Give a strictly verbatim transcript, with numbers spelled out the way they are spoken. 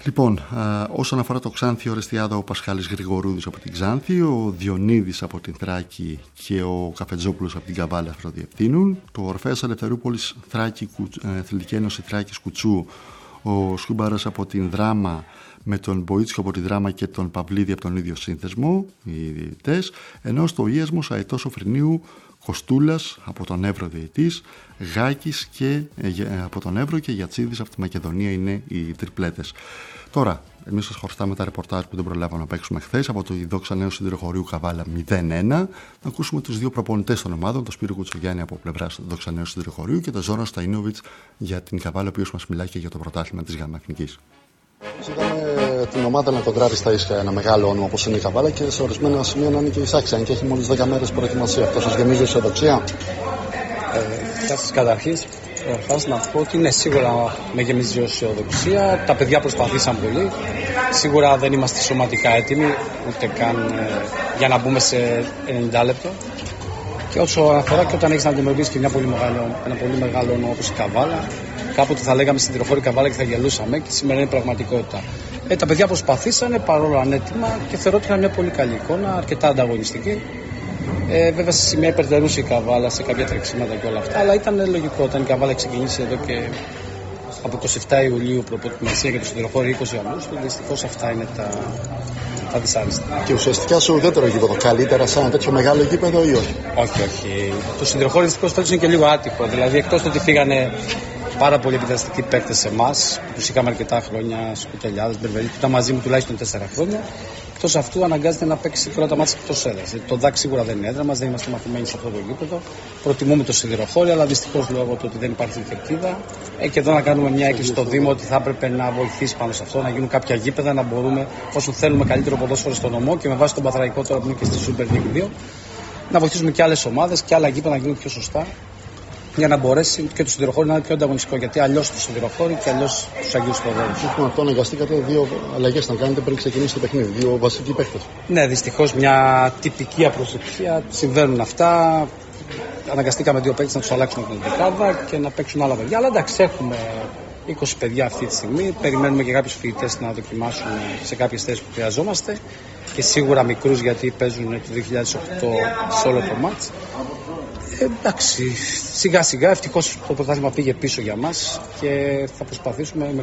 Λοιπόν, α, όσον αφορά το Ξάνθη Ορεστιάδα, ο Πασχάλης Γρηγορούδης από την Ξάνθη, ο Διονύδης από την Θράκη και ο Καφετζόπουλος από την Καβάλα αυτοδιευθύνουν. Το Ορφέας Ελευθερούπολης Θράκη, Αθλητική Ένωση Θράκης Κουτσού, ο Σκούμπαρας από την Δράμα με τον Μποίτσικο από τη Δράμα και τον Παυλίδη από τον ίδιο σύνθεσμο, οι διαιτητές, ενώ στο Ίασμος Αετός Σοφρινίου Κοστούλας από τον Εύρο διαιτής, Γάκης και, ε, από τον Εύρο και Γιατσίδης από τη Μακεδονία είναι οι τριπλέτες. Τώρα, εμείς σας χωριστάμε τα ρεπορτάζ που δεν προλάβαμε να παίξουμε χθες από το Δόξα Νέου Σιδηροχωρίου Καβάλα μηδέν ένα. Να ακούσουμε τους δύο προπονητές των ομάδων, τον Σπύρο Κουτσογιάννη από πλευράς του Δόξα Νέου Σιδηροχωρίου και τον Ζόραν Σταϊνόβιτς για την Καβάλα, ο οποίος μας μιλάει και για το πρωτάθλημα της ΓΑΜΑ Εθνικής. Είδαμε την ομάδα να κοντράρει στα ίσια ένα μεγάλο όνομα όπως είναι η Καβάλα και σε ορισμένα σημεία να είναι και η Σάξια, αν και έχει μόλις δέκα μέρες προετοιμασία. Αυτό σας γεμίζει αισιοδοξία? Ε, καταρχήν, καταρχάς να πω ότι είναι σίγουρα με γεμίζει αισιοδοξία. Τα παιδιά προσπαθήσαν πολύ. Σίγουρα δεν είμαστε σωματικά έτοιμοι, ούτε καν ε, για να μπούμε σε ενενήντα λεπτό. Και όσο αφορά και όταν έχεις να αντιμετωπίσεις και μια πολύ μεγάλο, ένα πολύ μεγάλο όνομα όπως η Καβάλα, κάποτε θα λέγαμε στην τριχώρη Καβάλα και θα γελούσαμε, και σήμερα είναι πραγματικότητα. Ε, τα παιδιά προσπαθήσανε παρόλο ανέτοιμα και θεωρώ ότι ήταν μια πολύ καλή εικόνα, αρκετά ανταγωνιστική. Ε, βέβαια στη σημεία υπερτερούσε η Καβάλα σε κάποια τρεξίματα και όλα αυτά, αλλά ήταν λογικό όταν η Καβάλα ξεκινήσει εδώ και από είκοσι επτά Ιουλίου προπροετοιμασία για το σιδηροχώρι είκοσι Αυγούστου. Δυστυχώς αυτά είναι τα, τα δυσάρεστα. Και ουσιαστικά στο ουδέτερο γήπεδο, καλύτερα σαν ένα τέτοιο μεγάλο γήπεδο ή όχι? Όχι, όχι. Το σιδηροχώρι δυστυχώς φέτος είναι και λίγο άτυπο. Δηλαδή, εκτός ότι φύγανε πάρα πολλοί επιδραστικοί παίκτες σε εμάς, που τους είχαμε αρκετά χρόνια, Σκουτελιάδες, Μπερβελί, που ήταν μαζί μου τουλάχιστον τέσσερα χρόνια. Εκτός αυτού, αναγκάζεται να παίξει και όλα τα μάτια εκτός έδρας. Το ΔΑΚ σίγουρα δεν είναι έδρα μας, δεν είμαστε μαθημένοι σε αυτό το γήπεδο. Προτιμούμε το σιδηροχώρι, αλλά δυστυχώς λόγω του ότι δεν υπάρχει κερκίδα. Ε, και εδώ να κάνουμε μια έκκληση στο Δήμο ότι θα έπρεπε να βοηθήσει πάνω σε αυτό, να γίνουν κάποια γήπεδα, να μπορούμε, όσο θέλουμε, καλύτερο ποδόσφαιρο στον νομό και με βάση τον Παθραϊκό τώρα που είναι και στη Super League δύο, να βοηθήσουμε και άλλες ομάδες και άλλα γήπεδα να γίνουν πιο σωστά, για να μπορέσει και το σιδηροχώρι να είναι πιο ανταγωνιστικό. Γιατί αλλιώς το σιδηροχώρι και αλλιώς τους Αγίους Προδρόμους. Λοιπόν, αυτό αναγκαστήκατε δύο αλλαγές να κάνετε πριν ξεκινήσει το παιχνίδι. Δύο βασικοί παίκτες. Ναι, δυστυχώς μια τυπική απροσευχία. Συμβαίνουν αυτά. Αναγκαστήκαμε δύο παίκτες να τους αλλάξουμε την δεκάδα και να παίξουν άλλα παιδιά. Αλλά εντάξει, έχουμε είκοσι παιδιά αυτή τη στιγμή. Περιμένουμε και κάποιους φοιτητές να δοκιμάσουν σε κάποιες θέσεις που χρειαζόμαστε. Και σίγουρα μικρούς, γιατί παίζουν το δύο χιλιάδες οκτώ σε όλο το μάτς. Ε, εντάξει, σιγά σιγά ευτυχώς το πρωτάθλημα πήγε πίσω για μας και θα προσπαθήσουμε με